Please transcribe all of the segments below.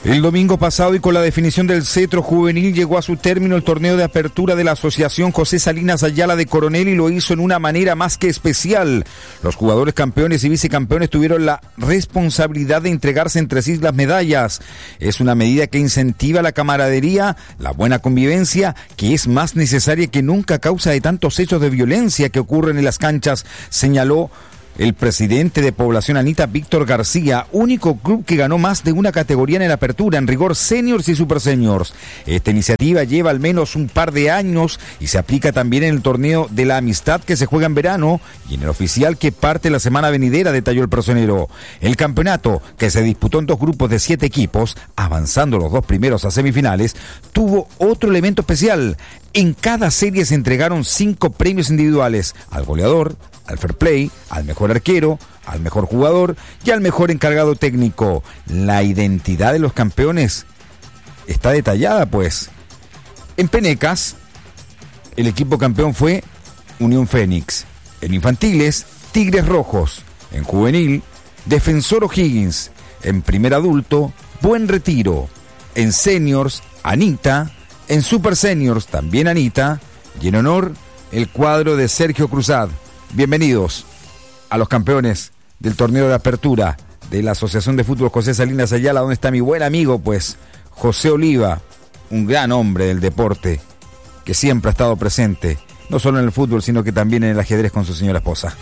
El domingo pasado y con la definición del cetro juvenil llegó a su término el torneo de apertura de la Asociación José Salinas Ayala de Coronel y lo hizo en una manera más que especial. Los jugadores campeones y vicecampeones tuvieron la responsabilidad de entregarse entre sí las medallas. Es una medida que incentiva la camaradería, la buena convivencia, que es más necesaria que nunca a causa de tantos hechos de violencia que ocurren en las canchas, señaló el presidente de Población Anita, Víctor García, único club que ganó más de una categoría en la apertura, en rigor seniors y super seniors. Esta iniciativa lleva al menos un par de años y se aplica también en el torneo de la amistad que se juega en verano y en el oficial que parte la semana venidera, detalló el personero. El campeonato, que se disputó en 2 grupos de 7 equipos, avanzando los 2 primeros a semifinales, tuvo otro elemento especial. En cada serie se entregaron 5 premios individuales: al goleador, al fair play, al mejor arquero, al mejor jugador y al mejor encargado técnico. La identidad de los campeones está detallada, pues. En Penecas, el equipo campeón fue Unión Fénix. En infantiles, Tigres Rojos. En juvenil, Defensor O'Higgins. En primer adulto, Buen Retiro. En seniors, Anita. En super seniors, también Anita. Y en honor, el cuadro de Sergio Cruzat. Bienvenidos a los campeones del torneo de apertura de la Asociación de Fútbol José Salinas Ayala, donde está mi buen amigo, pues, José Oliva, un gran hombre del deporte, que siempre ha estado presente, no solo en el fútbol, sino que también en el ajedrez con su señora esposa.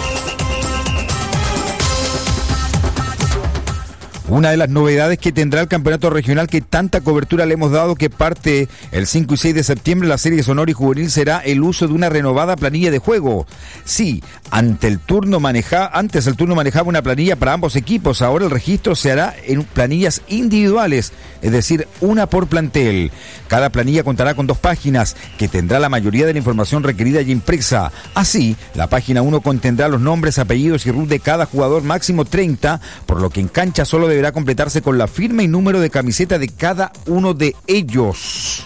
Una de las novedades que tendrá el campeonato regional que tanta cobertura le hemos dado, que parte el 5 y 6 de septiembre, la serie sonora y juvenil, será el uso de una renovada planilla de juego. Sí, antes el turno manejaba una planilla para ambos equipos, ahora el registro se hará en planillas individuales, es decir, una por plantel. Cada planilla contará con 2 páginas, que tendrá la mayoría de la información requerida y impresa. Así, la página 1 contendrá los nombres, apellidos y RUT de cada jugador, máximo 30, por lo que en cancha solo deberá completarse con la firma y número de camiseta de cada uno de ellos.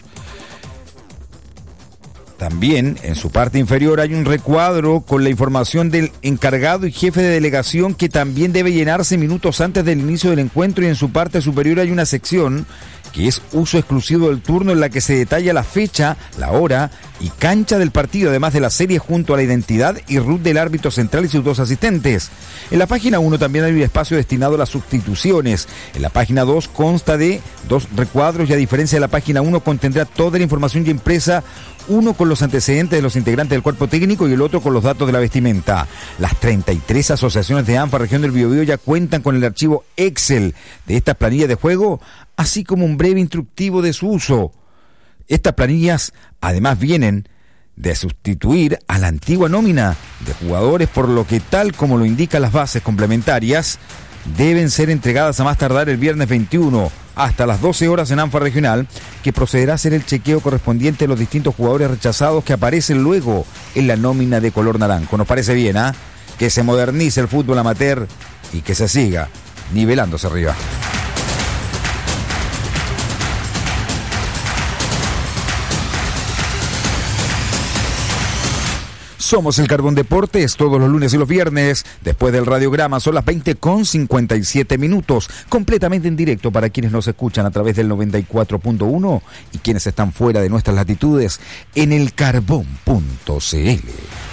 También, en su parte inferior, hay un recuadro con la información del encargado y jefe de delegación, que también debe llenarse minutos antes del inicio del encuentro, y en su parte superior hay una sección que es uso exclusivo del turno, en la que se detalla la fecha, la hora y cancha del partido, además de la serie, junto a la identidad y RUT del árbitro central y sus 2 asistentes. En la página 1 también hay un espacio destinado a las sustituciones. En la página 2 consta de 2 recuadros y, a diferencia de la página 1, contendrá toda la información ya impresa, uno con los antecedentes de los integrantes del cuerpo técnico y el otro con los datos de la vestimenta. Las 33 asociaciones de ANFA Región del Biobío ya cuentan con el archivo Excel de estas planillas de juego, así como un breve instructivo de su uso. Estas planillas además vienen de sustituir a la antigua nómina de jugadores, por lo que, tal como lo indican las bases complementarias, deben ser entregadas a más tardar el viernes 21 hasta las 12 horas en ANFA Regional, que procederá a hacer el chequeo correspondiente a los distintos jugadores rechazados que aparecen luego en la nómina de color naranjo. Nos parece bien, ¿ah? Que se modernice el fútbol amateur y que se siga nivelándose arriba. Somos el Carbón Deportes, todos los lunes y los viernes, después del radiograma. Son las 20:57, completamente en directo para quienes nos escuchan a través del 94.1 y quienes están fuera de nuestras latitudes en elcarbón.cl.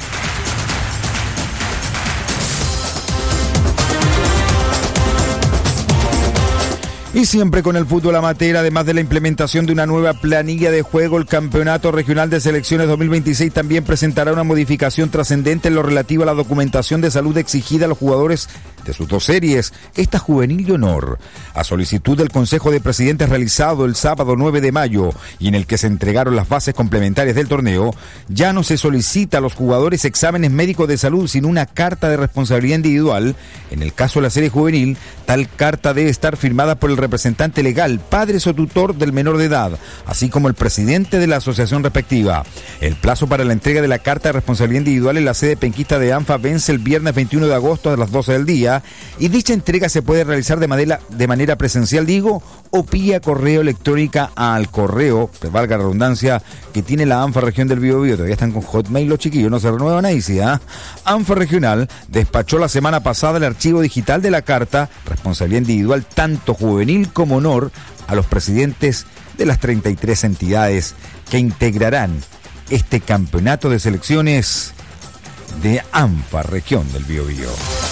Y siempre con el fútbol amateur, además de la implementación de una nueva planilla de juego, el Campeonato Regional de Selecciones 2026 también presentará una modificación trascendente en lo relativo a la documentación de salud exigida a los jugadores de sus 2 series, esta juvenil y honor. A solicitud del Consejo de Presidentes realizado el sábado 9 de mayo y en el que se entregaron las bases complementarias del torneo, ya no se solicita a los jugadores exámenes médicos de salud, sino una carta de responsabilidad individual. En el caso de la serie juvenil, tal carta debe estar firmada por el representante legal, padres o tutor del menor de edad, así como el presidente de la asociación respectiva. El plazo para la entrega de la carta de responsabilidad individual en la sede penquista de ANFA vence el viernes 21 de agosto a las 12 del día, ¿ya? Y dicha entrega se puede realizar de manera presencial, digo, o vía correo electrónica al correo, que valga la redundancia, que tiene la ANFA Región del Biobío. Todavía están con Hotmail los chiquillos, no se renuevan ahí, ¿sí? ANFA Regional despachó la semana pasada el archivo digital de la carta, responsabilidad individual tanto juvenil como honor, a los presidentes de las 33 entidades que integrarán este campeonato de selecciones de ANFA Región del Biobío.